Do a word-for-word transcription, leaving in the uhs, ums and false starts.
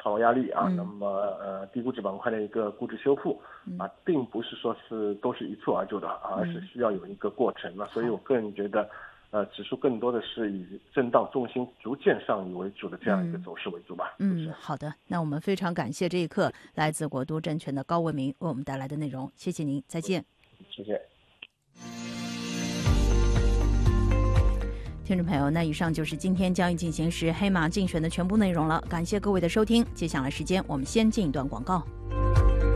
套牢压力啊， 嗯、 那么呃低估值板块的一个估值修复、嗯、啊，并不是说是都是一蹴而就的，而是需要有一个过程。那、嗯、所以我个人觉得，呃，指数更多的是以震荡重心逐渐上移为主的这样一个走势为主吧。 嗯，好的，那我们非常感谢这一刻来自国都证券的高文明为我们带来的内容，谢谢您，再见。 谢谢。 听众朋友，那以上就是今天交易进行时黑马竞选的全部内容了，感谢各位的收听。接下来时间我们先进一段广告。